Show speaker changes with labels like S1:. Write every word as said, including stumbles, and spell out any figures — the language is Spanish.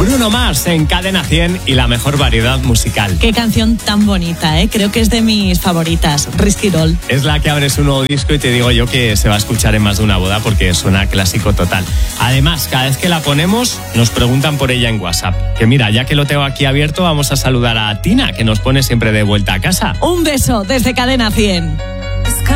S1: Bruno Mars en Cadena cien y la mejor variedad musical.
S2: Qué canción tan bonita, ¿eh? Creo que es de mis favoritas, Risky Doll.
S1: Es la que abre su nuevo disco y te digo yo que se va a escuchar en más de una boda porque suena clásico total. Además, cada vez que la ponemos, nos preguntan por ella en WhatsApp. Que mira, ya que lo tengo aquí abierto, vamos a saludar a Tina, que nos pone siempre de vuelta a casa.
S2: Un beso desde Cadena cien.